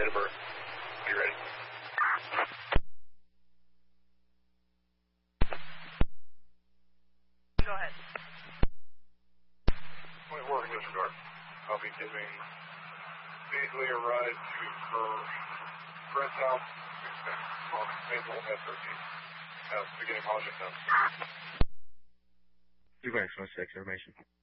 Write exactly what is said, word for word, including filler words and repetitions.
Edinburgh. Are you ready? Go ahead. Point work disregard. I'll be giving Beasley a ride to her friend's house on Maple F thirteen. Uh, beginning project done. Two banks, one six, information.